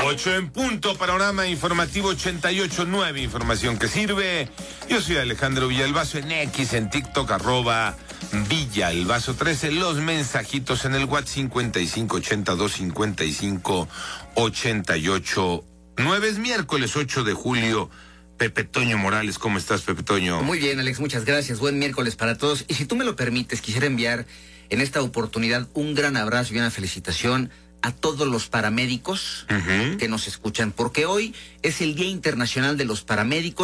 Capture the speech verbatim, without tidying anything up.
Ocho en punto, panorama informativo ochenta y ocho punto nueve, información que sirve. Yo soy Alejandro Villalbazo en X, en TikTok, arroba Villalbazo trece. Los mensajitos en el WhatsApp cincuenta y cinco ochenta y dos cincuenta y cinco ochenta y ocho nueve. Es miércoles ocho de julio. Pepe Toño Morales, ¿cómo estás, Pepe Toño? Muy bien, Alex, muchas gracias. Buen miércoles para todos. Y si tú me lo permites, quisiera enviar en esta oportunidad un gran abrazo y una felicitación a todos los paramédicos uh-huh. que nos escuchan, porque hoy es el Día Internacional de los Paramédicos.